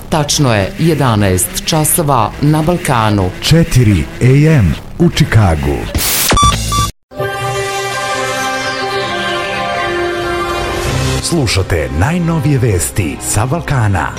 Tačno je 11 časova na Balkanu. 4 AM u Čikagu. Slušate najnovije vesti sa Balkana.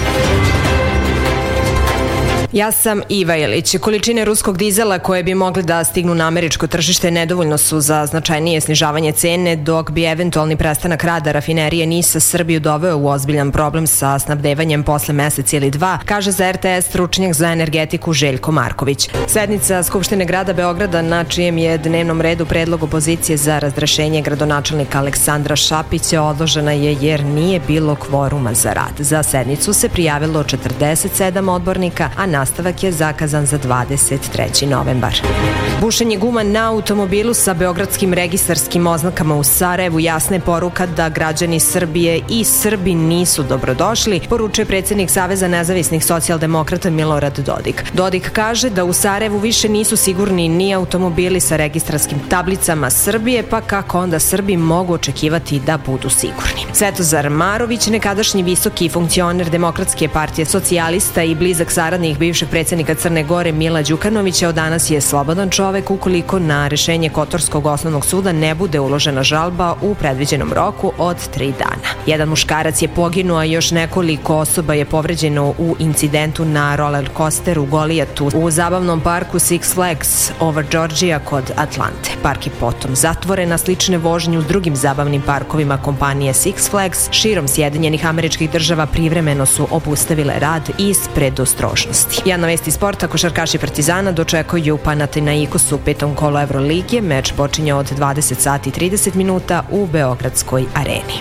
Ja sam Iva Jelić. Količine ruskog dizela koje bi mogli da stignu na američko tržište nedovoljno su za značajnije snižavanje cene, dok bi eventualni prestanak rada rafinerije NIS Srbiju doveo u ozbiljan problem sa snabdevanjem posle mesec ili dva, kaže za RTS stručnjak za energetiku Željko Marković. Sednica Skupštine grada Beograda, na čijem je dnevnom redu predlog opozicije za razrešenje gradonačelnika Aleksandra Šapića, odložena je jer nije bilo kvoruma za rad. Za sednicu se prijavilo 47 odbornika, a nastavak je zakazan za 23. novembar. Bušenje guma na automobilu sa beogradskim registarskim oznakama u Sarajevu jasna je poruka da građani Srbije i Srbi nisu dobrodošli, poručuje predsjednik Saveza nezavisnih socijaldemokrata Milorad Dodik. Dodik kaže da u Sarajevu više nisu sigurni ni automobili sa registarskim tablicama Srbije, pa kako onda Srbi mogu očekivati da budu sigurni. Svetozar Marović, nekadašnji visoki funkcioner Demokratske partije socijalista i blizak saradnik bivšeg predsjednika Crne Gore Mila Đukanovića, od danas je slobodan čovek ukoliko na rešenje Kotorskog osnovnog suda ne bude uložena žalba u predviđenom roku od 3 dana. Jedan muškarac je poginuo, a još nekoliko osoba je povređeno u incidentu na roller coasteru Golijatu u zabavnom parku Six Flags over Georgia kod Atlante. Park je potom zatvoren, a slične vožnje u drugim zabavnim parkovima kompanije Six Flags širom Sjedinjenih Američkih Država privremeno su obustavile rad iz predostrožnosti. Jedna vest iz sporta, košarkaši Partizana dočekuju Panathinaikos u 5. kolu Evrolige. Meč počinje od 20 sati i 30 minuta u Beogradskoj areni.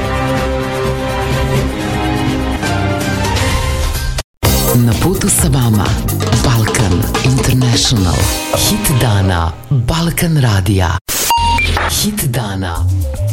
Na putu sa vama Balkan International. Hit dana Balkan Radija. Hit dana